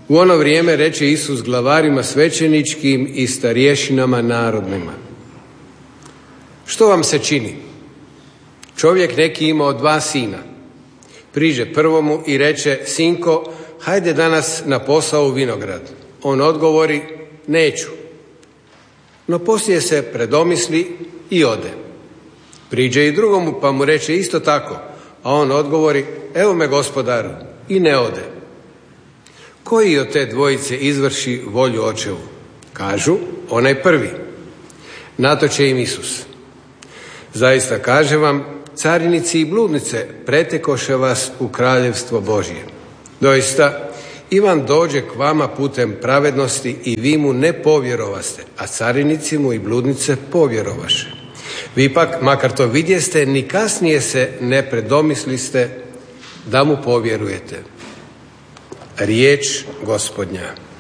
U ono vrijeme reče Isus glavarima svećeničkim i starješinama narodnima: što vam se čini? Čovjek neki imao 2 sina. Priđe prvomu i reče: sinko, hajde danas na posao u vinograd. On odgovori: neću. No poslije se predomisli i ode. Priđe i drugomu pa mu reče isto tako, a on odgovori: evo me gospodaru, i ne ode. Koji od te dvojice izvrši volju očevu? Kažu: onaj prvi. Na to će im Isus: zaista kažem vam, carinici i bludnice pretekoše vas u kraljevstvo Božje. Doista, Ivan dođe k vama putem pravednosti i vi mu ne povjerovaste, a carinici mu i bludnice povjerovaše. Vi pak, makar to vidjeste, ni kasnije se ne predomisliste da mu povjerujete. Riječ Gospodnja.